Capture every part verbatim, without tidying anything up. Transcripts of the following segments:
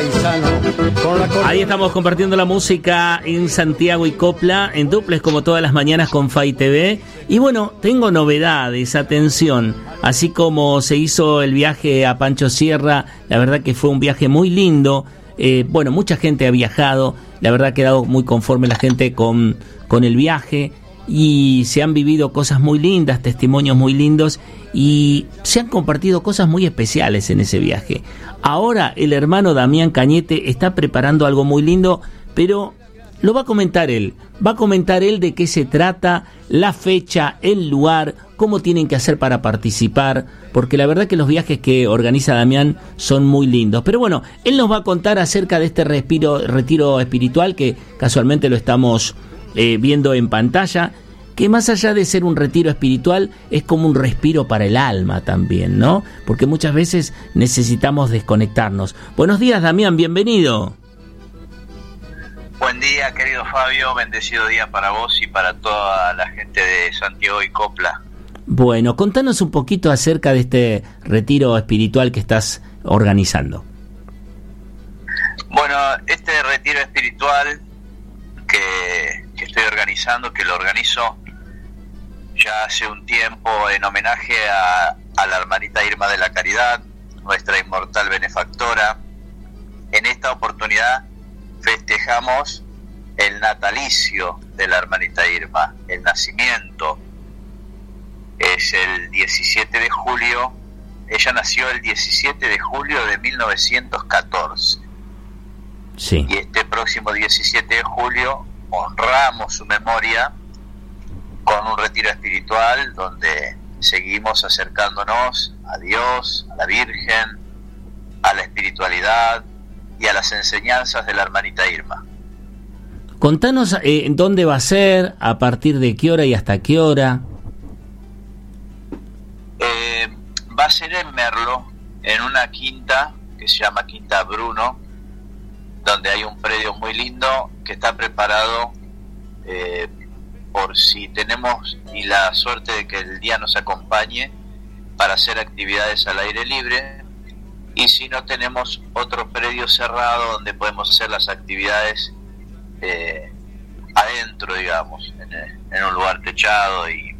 Ahí estamos compartiendo la música en Santiago y Copla, en duples como todas las mañanas con Fai T V. Y bueno, tengo novedades, atención. Así como se hizo el viaje a Pancho Sierra, la verdad que fue un viaje muy lindo. Eh, bueno, mucha gente ha viajado, la verdad ha quedado muy conforme la gente con, con el viaje. Y se han vivido cosas muy lindas, testimonios muy lindos, y se han compartido cosas muy especiales en ese viaje. Ahora el hermano Damián Cañete está preparando algo muy lindo, pero lo va a comentar él. Va a comentar él de qué se trata, la fecha, el lugar, cómo tienen que hacer para participar, porque la verdad que los viajes que organiza Damián son muy lindos. Pero bueno, él nos va a contar acerca de este respiro, retiro espiritual que casualmente lo estamos eh, viendo en pantalla, que más allá de ser un retiro espiritual, es como un respiro para el alma también, ¿no? Porque muchas veces necesitamos desconectarnos. Buenos días, Damián, bienvenido. Buen día, querido Fabio, bendecido día para vos y para toda la gente de Santiago y Copla. Bueno, contanos un poquito acerca de este retiro espiritual que estás organizando. Bueno, este retiro espiritual que, que estoy organizando, que lo organizo ya hace un tiempo en homenaje a, a la hermanita Irma de la Caridad, nuestra inmortal benefactora. En esta oportunidad festejamos el natalicio de la hermanita Irma, el nacimiento. Es el diecisiete de julio, ella nació el diecisiete de julio de mil novecientos catorce. Sí. Y este próximo diecisiete de julio honramos su memoria con un retiro espiritual donde seguimos acercándonos a Dios, a la Virgen, a la espiritualidad y a las enseñanzas de la hermanita Irma. Contanos eh, dónde va a ser, a partir de qué hora y hasta qué hora. Eh, va a ser en Merlo, en una quinta que se llama Quinta Bruno, donde hay un predio muy lindo que está preparado eh, por si tenemos y la suerte de que el día nos acompañe para hacer actividades al aire libre, y si no tenemos otro predio cerrado donde podemos hacer las actividades eh, adentro, digamos, en, en un lugar techado y,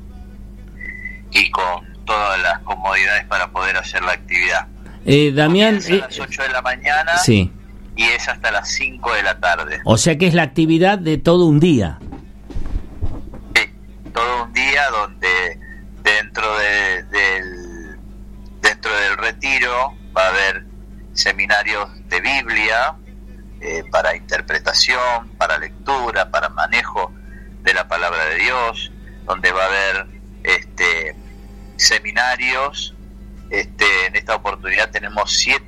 y con todas las comodidades para poder hacer la actividad. Eh, Damián, Comienza a las ocho de la mañana, sí, y es hasta las cinco de la tarde. O sea que es la actividad de todo un día. Sí, todo un día donde dentro de, del dentro del retiro va a haber seminarios de Biblia eh, para interpretación, para lectura, para manejo de la palabra de Dios, donde va a haber este seminarios. Este, en esta oportunidad tenemos siete